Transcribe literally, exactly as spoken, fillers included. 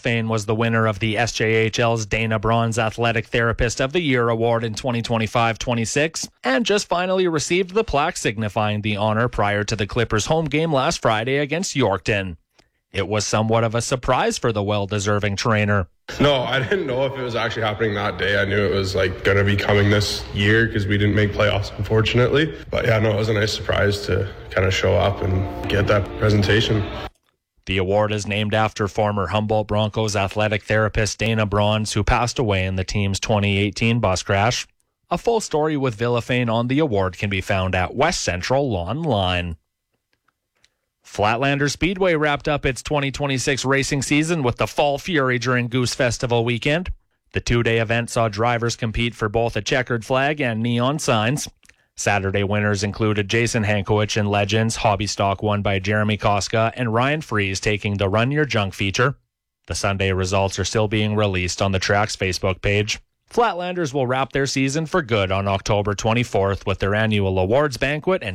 Villafane was the winner of the S J H L's Dana Bronze Athletic Therapist of the Year award in twenty twenty-five twenty-six, and just finally received the plaque signifying the honor prior to the Clippers' home game last Friday against Yorkton. It was somewhat of a surprise for the well-deserving trainer. No, I didn't know if it was actually happening that day. I knew it was like going to be coming this year because we didn't make playoffs, unfortunately. But yeah, no, it was a nice surprise to kind of show up and get that presentation. The award is named after former Humboldt Broncos athletic therapist Dana Bronze, who passed away in the team's twenty eighteen bus crash. A full story with Villafane on the award can be found at West Central Online. Flatlander Speedway wrapped up its twenty twenty-six racing season with the Fall Fury during Goose Festival weekend. The two-day event saw drivers compete for both a checkered flag and neon signs. Saturday winners included Jason Hankowicz in Legends, Hobby Stock won by Jeremy Koska, and Ryan Fries taking the Run Your Junk feature. The Sunday results are still being released on the track's Facebook page. Flatlanders will wrap their season for good on October twenty-fourth with their annual awards banquet and